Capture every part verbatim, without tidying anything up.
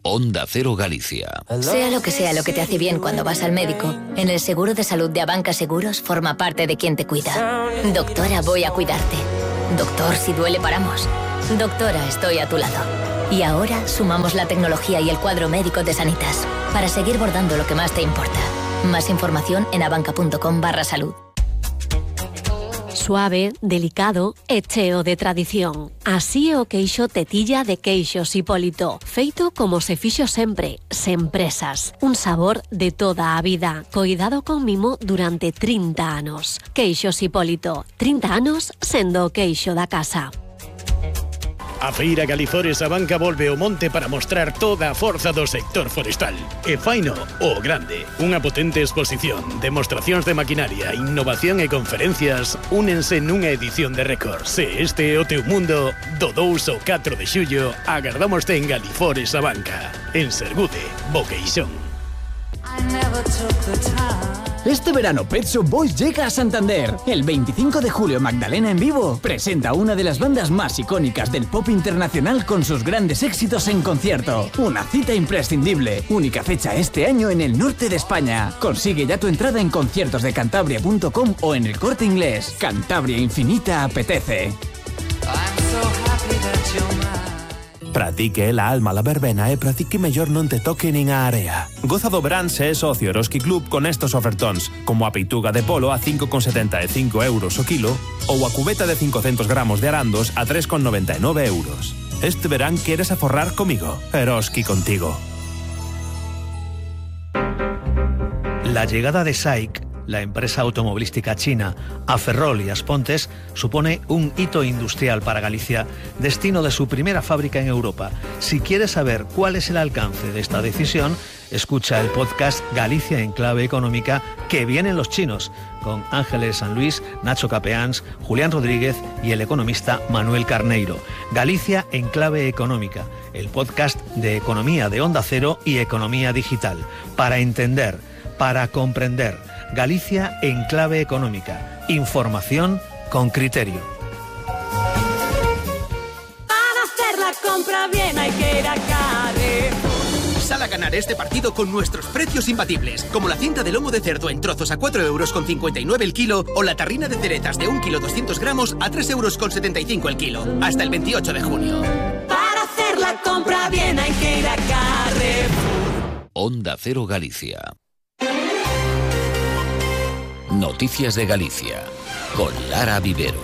Onda Cero Galicia. Sea lo que sea lo que te hace bien cuando vas al médico, en el seguro de salud de Abanca Seguros forma parte de quien te cuida. Doctora, voy a cuidarte. Doctor, si duele paramos. Doctora, estoy a tu lado. Y ahora sumamos la tecnología y el cuadro médico de Sanitas para seguir bordando lo que más te importa. Más información en abanca.com barra salud. Suave, delicado e cheo de tradición. Así é o queixo Tetilla de Queixos Hipólito, feito como se fixo sempre, sen presas. Un sabor de toda a vida, coidado con mimo durante trinta anos. Queixos Hipólito, trinta anos sendo o queixo da casa. A Feira Galifores Abanca volve ao monte para mostrar toda a forza do sector forestal. E faino o grande. Unha potente exposición, demostracións de maquinaria, innovación e conferencias únense nunha edición de récord. Se este é o teu mundo, do dous ao catro de xullo, agardámoste en Galifores Abanca. En Sergude, Boqueixón. Este verano Pet Shop Boys llega a Santander. El veinticinco de julio Magdalena en Vivo presenta una de las bandas más icónicas del pop internacional con sus grandes éxitos en concierto. Una cita imprescindible. Única fecha este año en el norte de España. Consigue ya tu entrada en conciertos de cantabria punto com o en el Corte Inglés. Cantabria Infinita apetece. Pratique la alma la verbena e pratique mellor non te toque nin a area. Goza do verán se é socio Eroski Club con estos ofertóns, como a peituga de polo a cinco con setenta e cinco euros o kilo ou a cubeta de cincocentos gramos de arandos a tres con noventa e nove euros. Este verán queres aforrar comigo. Eroski contigo. La llegada de S A I C, la empresa automovilística china, a Ferrol y Aspontes, supone un hito industrial para Galicia, destino de su primera fábrica en Europa. Si quieres saber cuál es el alcance de esta decisión, escucha el podcast Galicia en clave económica, que vienen los chinos, con Ángeles San Luis, Nacho Capeans, Julián Rodríguez y el economista Manuel Carneiro. Galicia en clave económica, el podcast de economía de Onda Cero y economía digital, para entender, para comprender. Galicia en clave económica. Información con criterio. Para hacer la compra bien hay que ir a Carrefour. Sal a ganar este partido con nuestros precios imbatibles, como la cinta de lomo de cerdo en trozos a cuatro euros con cincuenta y nueve el kilo o la tarrina de ceretas de un kilo doscientos gramos a tres euros con setenta y cinco el kilo. Hasta el veintiocho de junio. Para hacer la compra bien hay que ir a Carrefour. Onda Cero Galicia. Noticias de Galicia, con Lara Vivero.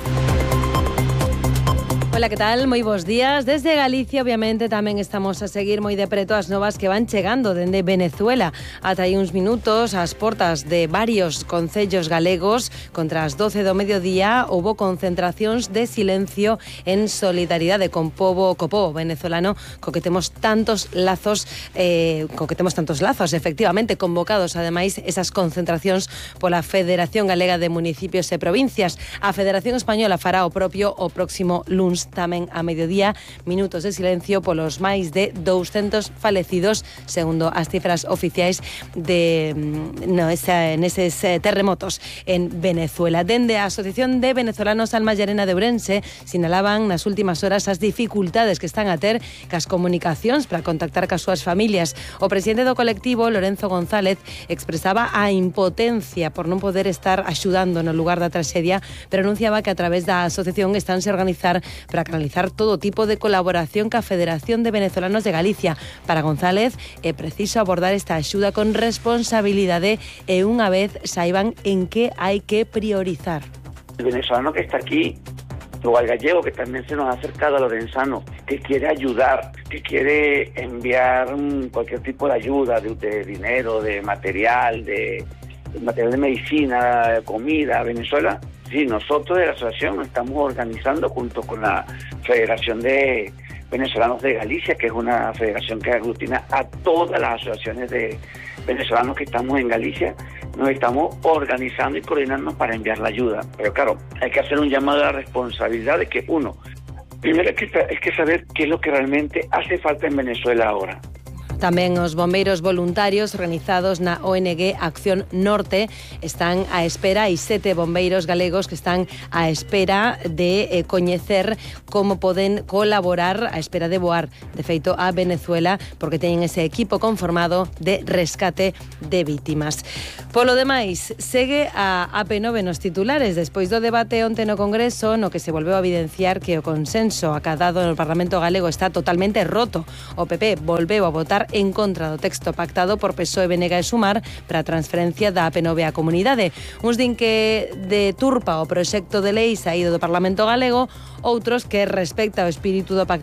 Hola, que tal? Moi bons días. Desde Galicia, obviamente, tamén estamos a seguir moi de preto as novas que van chegando dende Venezuela. Ata aí uns minutos, ás portas de varios concellos galegos, contra as doce do mediodía, houbo concentracións de silencio en solidaridade con pobo, co pobo venezolano, co que temos tantos lazos, eh, co que temos tantos lazos, efectivamente, convocados, ademais, esas concentracións pola Federación Galega de Municipios e Provincias. A Federación Española fará o propio o próximo luns, tamén a mediodía, minutos de silencio polos máis de douscentos falecidos, segundo as cifras oficiais de no, esa, neses terremotos en Venezuela. Dende a Asociación de Venezolanos Alma Llarena de Ourense sinalaban nas últimas horas as dificultades que están a ter cas comunicacións para contactar cas súas familias. O presidente do colectivo, Lorenzo González, expresaba a impotencia por non poder estar axudando no lugar da traxedia, pero anunciaba que a través da asociación estánse a organizar para canalizar todo tipo de colaboración ca Federación de Venezolanos de Galicia. Para González é preciso abordar esta axuda con responsabilidade e unha vez saiban en que hai que priorizar. El venezolano que está aquí, o al gallego que también se nos ha acercado, al lorenzano, que quiere ayudar, que quiere enviar cualquier tipo de ayuda, de, de dinero, de material, de, de material de medicina, de comida a Venezuela. Sí, nosotros de la asociación estamos organizando junto con la Federación de Venezolanos de Galicia, que es una federación que aglutina a todas las asociaciones de venezolanos que estamos en Galicia. Nos estamos organizando y coordinando para enviar la ayuda. Pero claro, hay que hacer un llamado a la responsabilidad de que uno, primero hay que, hay que saber qué es lo que realmente hace falta en Venezuela ahora. Tamén os bombeiros voluntarios organizados na O N G Acción Norte están á espera, e sete bombeiros galegos que están á espera de eh, coñecer como poden colaborar á espera de voar, de feito, a Venezuela, porque teñen ese equipo conformado de rescate de vítimas. Polo demais, segue a A P nove nos titulares, despois do debate onte no Congreso, no que se volveu a evidenciar que o consenso acadado no Parlamento galego está totalmente roto. O P P volveu a votar en contra do texto pactado por P S O E, B N G e Sumar para a transferencia da A P nove á comunidade. Uns din que deturpa o proxecto de lei saído do Parlamento galego, outros que respecta o espírito do pacto